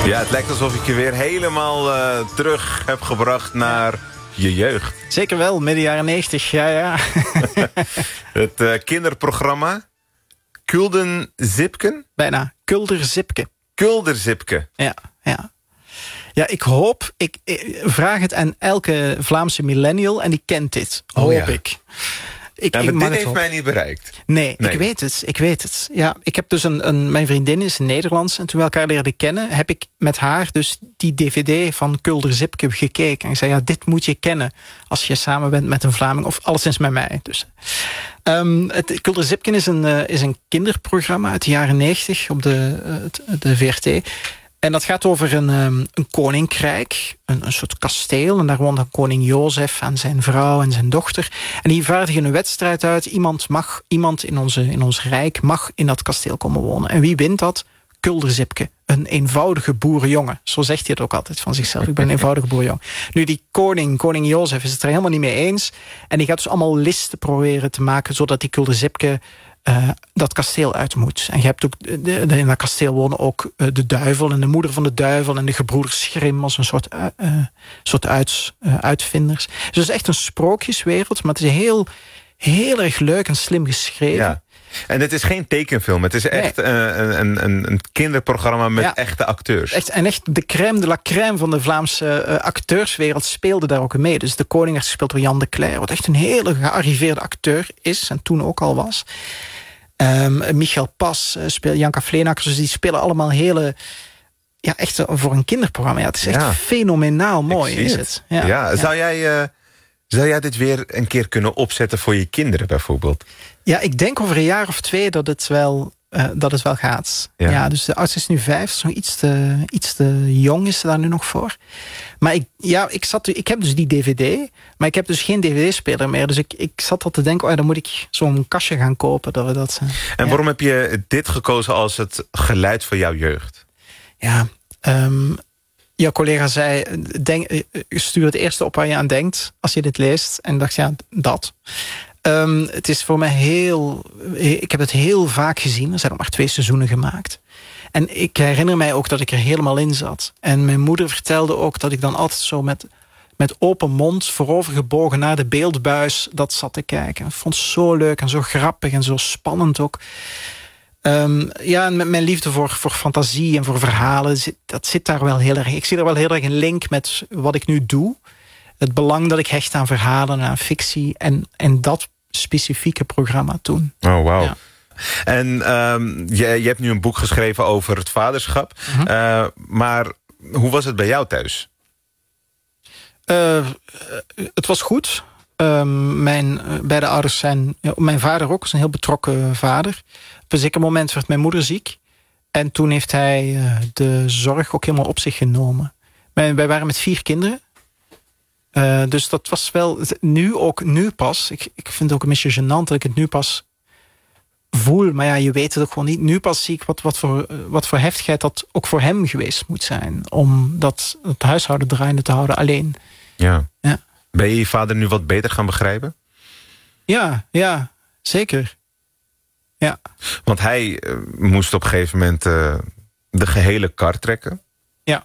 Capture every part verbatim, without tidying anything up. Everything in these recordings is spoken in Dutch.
Ja, het lijkt alsof ik je weer helemaal uh, terug heb gebracht naar je jeugd. Zeker wel, midden jaren negentig, ja, ja. Het uh, kinderprogramma Kuldenzipken? Bijna, Kuldenzipke. Kuldenzipke. Ja, ja. Ja, ik hoop, ik, ik vraag het aan elke Vlaamse millennial en die kent dit, hoop oh, ja. ik. Ik, ja, ik maar dit heeft op. mij niet bereikt. Nee, nee, ik weet het. Ik weet het. Ja, ik heb dus een, een mijn vriendin is Nederlands en toen we elkaar leerden kennen, heb ik met haar dus die dvd van Kuldenzipke gekeken. En ik zei, ja, dit moet je kennen als je samen bent met een Vlaming of alleszins met mij. Dus um, het Kuldenzipke is een uh, is een kinderprogramma uit de jaren negentig op de uh, de V R T. En dat gaat over een, um, een koninkrijk, een, een soort kasteel. En daar woont dan koning Jozef en zijn vrouw en zijn dochter. En die vaardigen een wedstrijd uit. Iemand, mag, iemand in, onze, in ons rijk mag in dat kasteel komen wonen. En wie wint dat? Kuldenzipke, een eenvoudige boerenjongen. Zo zegt hij het ook altijd van zichzelf. Ik ben een eenvoudige boerenjongen. Nu, die koning, koning Jozef, is het er helemaal niet mee eens. En die gaat dus allemaal listen proberen te maken, zodat die Kuldenzipke Uh, dat kasteel uit moet. En je hebt ook de, de, in dat kasteel wonen ook uh, de duivel en de moeder van de duivel en de gebroeders Grimm als een soort, uh, uh, soort uit, uh, uitvinders. Dus het is echt een sprookjeswereld, maar het is heel, heel erg leuk en slim geschreven. Ja. En het is geen tekenfilm. Het is echt nee. een, een, een, een kinderprogramma met ja. echte acteurs. Echt, en echt de crème de la crème van de Vlaamse uh, acteurswereld speelde daar ook mee. Dus de koning werd gespeeld door Jan de Cler, wat echt een hele gearriveerde acteur is en toen ook al was. Um, Michael Pas uh, speelt, Janka Vleenakkers, dus die spelen allemaal hele, ja, echt voor een kinderprogramma. Ja, het is echt ja. fenomenaal mooi. Is het. Het. Ja. Ja. Zou jij, uh, zou jij dit weer een keer kunnen opzetten voor je kinderen bijvoorbeeld? Ja, ik denk over een jaar of twee dat het wel, uh, dat het wel gaat. Ja. ja, dus de oudste is nu vijf, zo iets te, iets te jong is ze daar nu nog voor. Maar ik, ja, ik, zat, ik heb dus die dvd, maar ik heb dus geen dvd-speler meer. Dus ik, ik zat al te denken, oh ja, dan moet ik zo'n kastje gaan kopen. Dat we dat, uh, en ja. waarom heb je dit gekozen als het geluid van jouw jeugd? Ja, um, jouw collega zei, denk, stuur het eerste op waar je aan denkt als je dit leest. En dacht, ja, dat. Um, het is voor mij heel, ik heb het heel vaak gezien. Er zijn ook maar twee seizoenen gemaakt. En ik herinner mij ook dat ik er helemaal in zat. En mijn moeder vertelde ook dat ik dan altijd zo met, met open mond, voorovergebogen naar de beeldbuis, dat zat te kijken. Ik vond het zo leuk en zo grappig en zo spannend ook. Um, ja, en met mijn liefde voor, voor fantasie en voor verhalen, dat zit daar wel heel erg. Ik zie er wel heel erg een link met wat ik nu doe. Het belang dat ik hecht aan verhalen en aan fictie. En, en dat specifieke programma toen. Oh, wauw. Ja. En um, je, je hebt nu een boek geschreven over het vaderschap. Uh-huh. Uh, maar hoe was het bij jou thuis? Uh, het was goed. Uh, mijn uh, beide ouders zijn... Ja, mijn vader ook, is een heel betrokken vader. Op een zeker moment werd mijn moeder ziek. En toen heeft hij uh, de zorg ook helemaal op zich genomen. Wij, wij waren met vier kinderen. Uh, dus dat was wel... Nu ook, nu pas... Ik, ik vind het ook een beetje gênant dat ik het nu pas voel. Maar ja, je weet het ook gewoon niet. Nu pas zie ik wat, wat, voor, wat voor heftigheid dat ook voor hem geweest moet zijn. Om dat, het huishouden draaiende te houden alleen. Ja. Ja. Ben je je vader nu wat beter gaan begrijpen? Ja, ja, zeker. Ja. Want hij uh, moest op een gegeven moment uh, de gehele kar trekken. Ja.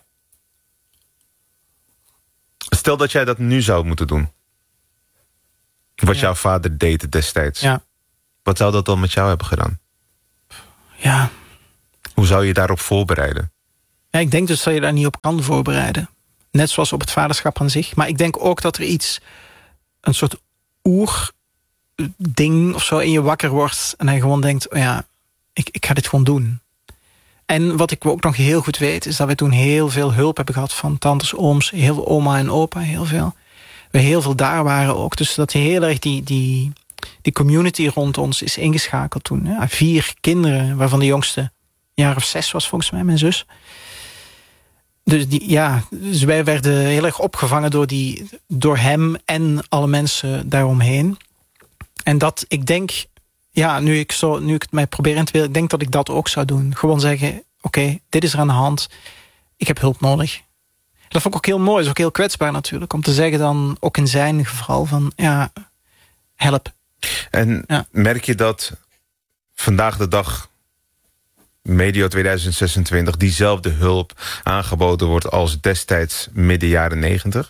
Stel dat jij dat nu zou moeten doen. Wat ja. jouw vader deed destijds. Ja. Wat zou dat dan met jou hebben gedaan? Ja. Hoe zou je daarop voorbereiden? Ja, ik denk dus dat je daar niet op kan voorbereiden. Net zoals op het vaderschap aan zich. Maar ik denk ook dat er iets, een soort oerding of zo in je wakker wordt. En dan gewoon denkt, oh ja, ik, ik ga dit gewoon doen. En wat ik ook nog heel goed weet, is dat we toen heel veel hulp hebben gehad van tantes, ooms, heel veel oma en opa, heel veel. We heel veel daar waren ook. Dus dat heel erg die, die, die community rond ons is ingeschakeld toen. Ja, vier kinderen, waarvan de jongste een jaar of zes was volgens mij, mijn zus. Dus, die, ja, dus wij werden heel erg opgevangen door, die, door hem en alle mensen daaromheen. En dat, ik denk, ja, nu ik, zo, nu ik het mij probeer in te willen, ik denk dat ik dat ook zou doen. Gewoon zeggen, oké, okay, dit is er aan de hand. Ik heb hulp nodig. Dat vond ik ook heel mooi, is ook heel kwetsbaar natuurlijk. Om te zeggen dan, ook in zijn geval, van ja, help. En ja. merk je dat vandaag de dag medio tweeduizend zesentwintig... diezelfde hulp aangeboden wordt als destijds midden jaren negentig?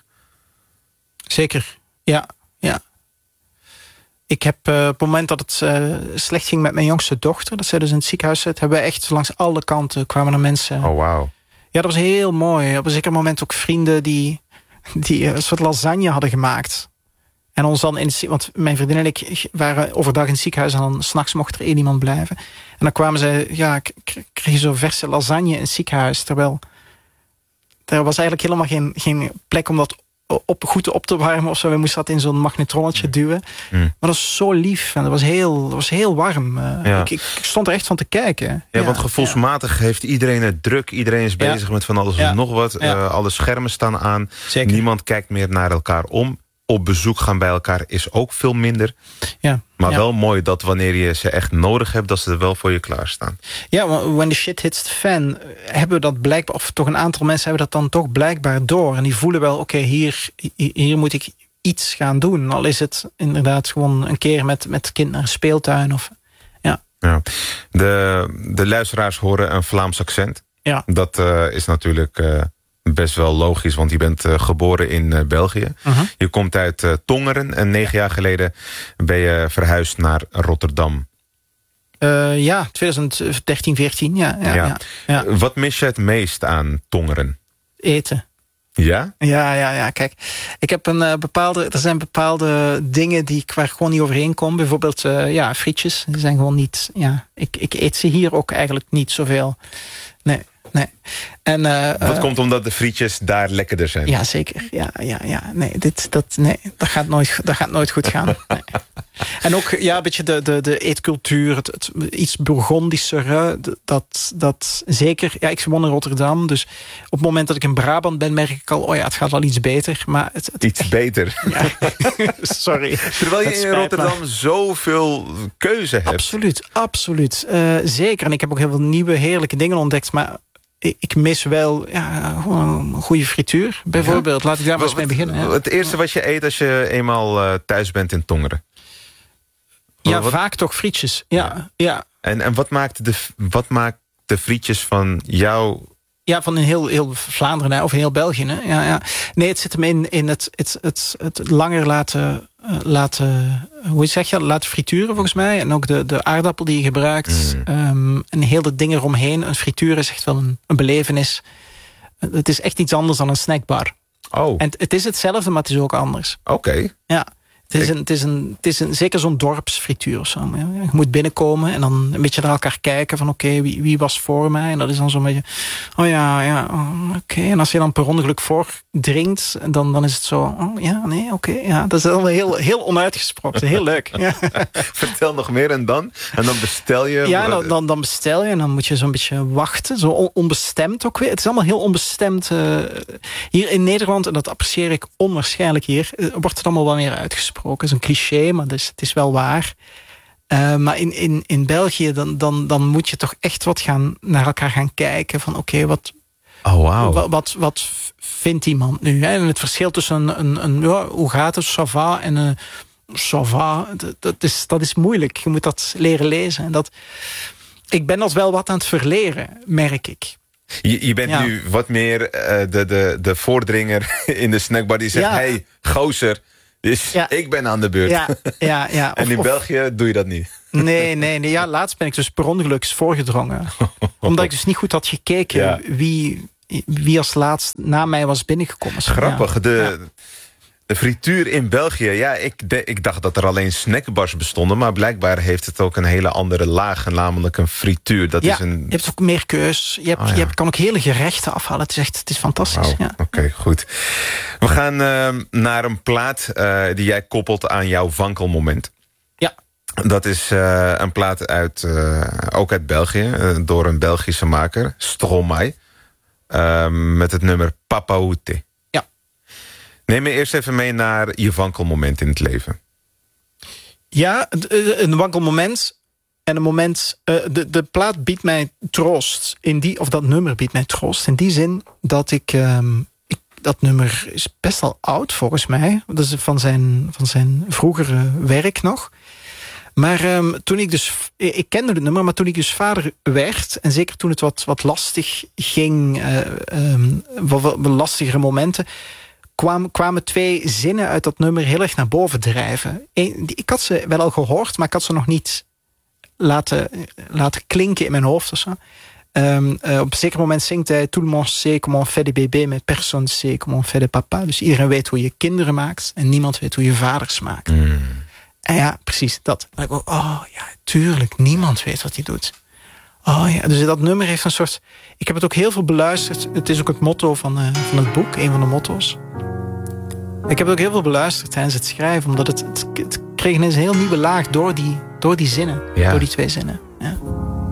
Zeker, ja. ja. Ik heb uh, op het moment dat het uh, slecht ging met mijn jongste dochter... dat zij dus in het ziekenhuis zit... hebben we echt langs alle kanten kwamen er mensen... Oh, wauw. Ja, dat was heel mooi. Op een zeker moment ook vrienden die, die een soort lasagne hadden gemaakt... En ons dan in het, want mijn vriendin en ik waren overdag in het ziekenhuis... en dan 's nachts mocht er één iemand blijven. En dan kwamen zij, ja, kreeg je zo verse lasagne in het ziekenhuis... terwijl er was eigenlijk helemaal geen, geen plek om dat op, goed op te warmen... of zo. We moesten dat in zo'n magnetronnetje duwen. Mm. Maar dat was zo lief en dat was heel, dat was heel warm. Uh, ja. ik, ik stond er echt van te kijken. Ja, ja want gevoelsmatig ja. heeft iedereen het druk. Iedereen is bezig ja. met van alles en ja. nog wat. Ja. Uh, alle schermen staan aan. Zeker. Niemand kijkt meer naar elkaar om. Op bezoek gaan bij elkaar is ook veel minder. Ja, maar ja. wel mooi dat wanneer je ze echt nodig hebt... dat ze er wel voor je klaarstaan. Ja, when the shit hits the fan... hebben we dat blijkbaar, of toch een aantal mensen... hebben dat dan toch blijkbaar door. En die voelen wel, oké, okay, hier, hier moet ik iets gaan doen. Al is het inderdaad gewoon een keer met, met het kind naar een speeltuin. Of, ja. Ja. De, de luisteraars horen een Vlaams accent. Ja. Dat uh, is natuurlijk... Uh, best wel logisch, want je bent uh, geboren in uh, België. Uh-huh. Je komt uit uh, Tongeren en negen jaar geleden ben je verhuisd naar Rotterdam. Uh, ja, twintig dertien, veertien, ja, ja, ja. ja. Wat mis je het meest aan Tongeren? Eten. Ja? Ja, ja, ja. Kijk, ik heb een uh, bepaalde... Er zijn bepaalde dingen die ik waar gewoon niet overheen kom. Bijvoorbeeld, uh, ja, frietjes. Die zijn gewoon niet... Ja, ik, ik eet ze hier ook eigenlijk niet zoveel. Nee. Nee. En, uh, Wat uh, komt omdat de frietjes daar lekkerder zijn? Ja, zeker. Ja, ja, ja. Nee, dit, dat, nee, dat, gaat nooit, dat gaat nooit goed gaan. Nee. En ook ja, een beetje de, de, de eetcultuur, het, het, iets Bourgondischer. Dat, dat zeker. Ja, ik woon in Rotterdam, dus op het moment dat ik in Brabant ben, merk ik al, oh ja, het gaat wel iets beter. Maar het, het, iets beter? Ja. Sorry. Terwijl je in Rotterdam me. zoveel keuze hebt. Absoluut, absoluut. Uh, zeker. En ik heb ook heel veel nieuwe, heerlijke dingen ontdekt, maar... Ik mis wel ja, gewoon een goede frituur, bijvoorbeeld. Ja. Laat ik daar maar eens mee beginnen. Ja. Het eerste wat je eet als je eenmaal uh, thuis bent in Tongeren? Ja, wat? vaak toch frietjes. Ja, ja. ja. En, en wat, maakt de, wat maakt de frietjes van jou... Ja, van in heel, heel Vlaanderen hè, of in heel België. Hè. Ja, ja. Nee, het zit hem in, in het, het, het, het langer laten... Uh, laten, hoe zeg je dat? Laten frituren volgens mij. En ook de, de aardappel die je gebruikt. Mm. Um, en heel de dingen eromheen. Een frituur is echt wel een, een belevenis. Het is echt iets anders dan een snackbar. Oh. En het is hetzelfde, maar het is ook anders. Oké. Okay. Ja. Het is, een, het, is een, het is een, zeker zo'n dorpsfrituur of zo. Je moet binnenkomen en dan een beetje naar elkaar kijken van oké, okay, wie, wie was voor mij? En dat is dan zo'n beetje, oh ja, ja, oh, oké. Okay. En als je dan per ongeluk voordringt, dan, dan is het zo, oh ja, nee, oké. Okay, ja, dat is dan heel, heel onuitgesproken. Heel leuk. Ja. Vertel nog meer en dan? En dan bestel je? Ja, dan, dan, dan bestel je en dan moet je zo'n beetje wachten. Zo onbestemd ook weer. Het is allemaal heel onbestemd. Uh, hier in Nederland, en dat apprecieer ik onwaarschijnlijk hier, wordt het allemaal wel meer uitgesproken. Het is een cliché, maar dus, het is wel waar. Uh, maar in, in, in België, dan, dan, dan moet je toch echt wat gaan naar elkaar gaan kijken. Van oké, okay, wat, oh, wow. wat, wat, wat vindt iemand nu? Hè? En het verschil tussen een, een, een ja, hoe gaat het, ça va, en een ça va, dat, dat, is, dat is moeilijk. Je moet dat leren lezen. En dat, ik ben dat wel wat aan het verleren, merk ik. Je, je bent ja. nu wat meer uh, de, de, de voordringer in de snackbar die zegt, ja. hey, gozer, dus ja. ik ben aan de beurt. Ja, ja, ja. Of, en in of, België doe je dat niet. Nee, nee, nee. Ja, laatst ben ik dus per ongeluk voorgedrongen. Omdat ik dus niet goed had gekeken ja. wie, wie als laatst na mij was binnengekomen. Grappig. Ja. De, ja. de frituur in België. Ja, ik, de, ik dacht dat er alleen snackbars bestonden. Maar blijkbaar heeft het ook een hele andere laag. Namelijk een frituur. Dat ja, is een... je hebt ook meer keus. Je, hebt, oh, ja. je hebt, kan ook hele gerechten afhalen. Het is echt, het is fantastisch. Wow. Ja. Oké, okay, goed. We gaan uh, naar een plaat uh, die jij koppelt aan jouw wankelmoment. Ja. Dat is uh, een plaat uit, uh, ook uit België. Uh, door een Belgische maker. Stromae. Uh, met het nummer Papaoute. Ja. Neem me eerst even mee naar je wankelmoment in het leven. Ja, een wankelmoment. En een moment, uh, de, de plaat biedt mij troost. In die, of dat nummer biedt mij troost. In die zin dat ik... Um, ik dat nummer is best wel oud volgens mij. Dat is van zijn, van zijn vroegere werk nog. Maar um, toen ik dus... Ik kende het nummer, maar toen ik dus vader werd... en zeker toen het wat, wat lastig ging... Uh, um, wat, wat lastigere momenten... Kwam, kwamen twee zinnen uit dat nummer heel erg naar boven drijven. Eén, ik had ze wel al gehoord, maar ik had ze nog niet laten, laten klinken in mijn hoofd of zo. Um, uh, op een zeker moment zingt hij... Tout le monde sait comment on fait des bébés... mais personne sait comment on fait des papas. Dus iedereen weet hoe je kinderen maakt... en niemand weet hoe je vaders maakt. Mm. En ja, precies dat. Maar ik ook, oh ja, tuurlijk, niemand weet wat hij doet. Oh ja, dus dat nummer heeft een soort... Ik heb het ook heel veel beluisterd. Het is ook het motto van, uh, van het boek, een van de motto's. Ik heb het ook heel veel beluisterd tijdens het schrijven... omdat het, het, het kreeg ineens een heel nieuwe laag door die, door die zinnen. Ja. Door die twee zinnen.